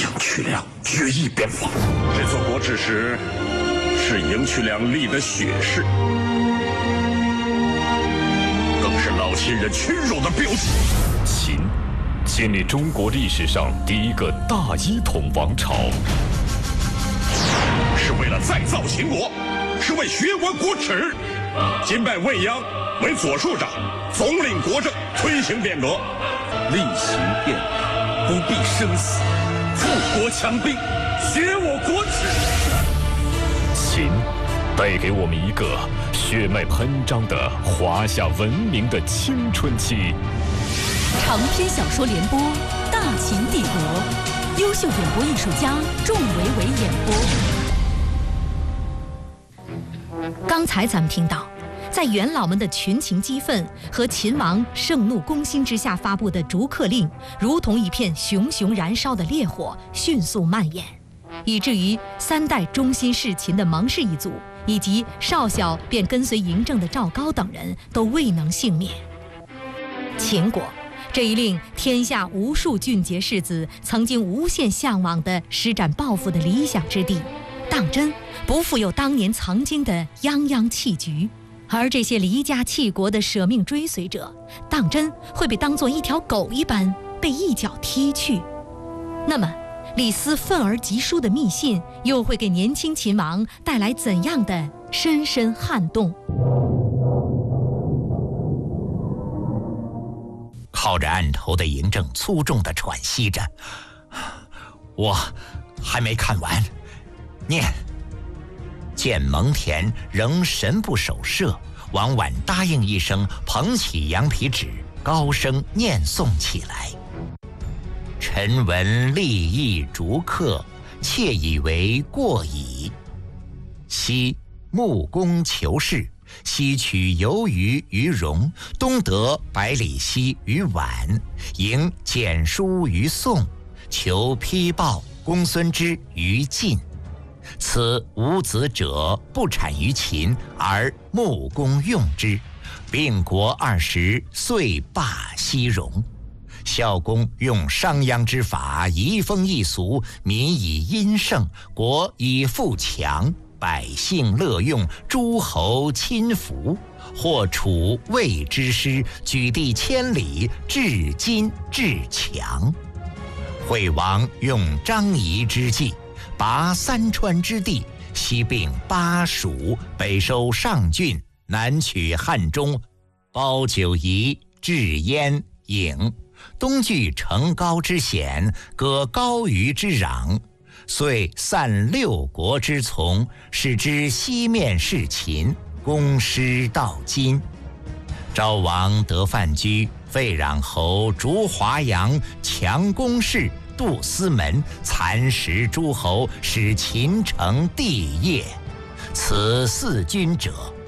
杨曲良决意边防。 这座国耻石是赢曲良立的血誓，更是老秦人屈辱的标记。 秦建立中国历史上第一个大一统王朝， 是为了再造秦国，是为学完国耻。今拜未央为左庶长，总领国政，推行变革。 厉行变革，不必生死，富国强兵，学我国耻。 秦带给我们一个血脉喷张的华夏文明的青春期。 长篇小说联播《大秦帝国》，优秀演播艺术家仲维维演播。刚才咱们听到，在元老们的群情激愤和秦王盛怒攻心之下发布的逐客令，如同一片熊熊燃烧的烈火，迅速蔓延，以至于3代忠心事秦的蒙氏一族，以及少小便跟随嬴政的赵高等人都未能幸免。秦国这一令天下无数俊杰士子曾经无限向往的施展抱负的理想之地，当真不复有当年曾经的泱泱弃局。而这些离家弃国的舍命追随者，当真会被当作一条狗一般被一脚踢去。那么李斯愤而疾书的密信又会给年轻秦王带来怎样的深深撼动？ 靠着案头的嬴政粗重地喘息着，我还没看完，念。见蒙恬仍神不守舍，王婉答应一声，捧起羊皮纸，高声念诵起来。臣闻立议逐客，窃以为过矣。昔穆公求是，西取游鱼于戎，东得百里奚于宛，迎简书于宋，求丕豹公孙之于晋。此无子者不产于秦，而穆公用之，并国20，遂罢西戎。孝公用商鞅之法，移风易俗，民以殷盛，国以富强，百姓乐用，诸侯亲服。或楚魏之师，举地千里，至今至强。惠王用张仪之计，拔3川之地，西并巴蜀，北收上郡，南取汉中，包九夷，至燕郢，东据成皋之险，割高虞之壤，遂散6国之从，使之西面事秦，攻师到今。昭王得范雎，废壤侯，逐华阳，强宫室，杜司门，蚕食诸侯，使秦成帝业。此4君者，